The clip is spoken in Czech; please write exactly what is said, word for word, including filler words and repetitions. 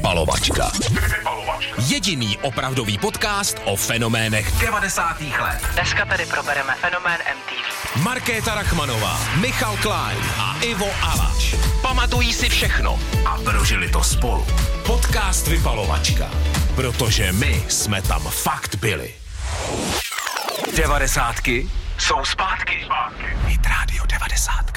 Vypalovačka. Jediný opravdový podcast o fenoménech devadesátých let. Dneska tady probereme fenomén M T V. Markéta Rachmanová, Michal Klein a Ivo Alaš pamatují si všechno a prožili to spolu. Podcast Vypalovačka, protože my jsme tam fakt byli. Devadesátky jsou zpátky. Hit Radio devadesát.